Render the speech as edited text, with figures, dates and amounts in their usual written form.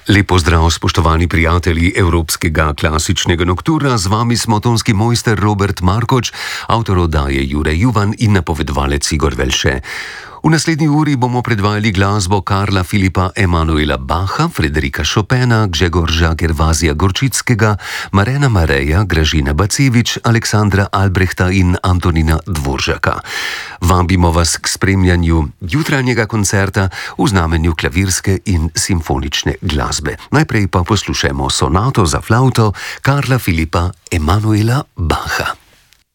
Lepo zdrav, spoštovani prijatelji Evropskega klasičnega nokturna, z vami smo tonski mojster Robert Markoč, avtor oddaje Jure Juvan in napovedovalec Igor Velše. V naslednji uri bomo predvajali glasbo Karla Filipa Emanuela Bacha, Frederika Chopina, Grzegorza Gervazija Gorčickega, Marena Mareja, Gražina Bacevič, Aleksandra Albrehta in Antonina Dvoržaka. Vabimo vas k spremljanju jutranjega koncerta v znamenju klavirske in simfonične glasbe. Najprej pa poslušajmo sonato za flavto Karla Filipa Emanuela Bacha.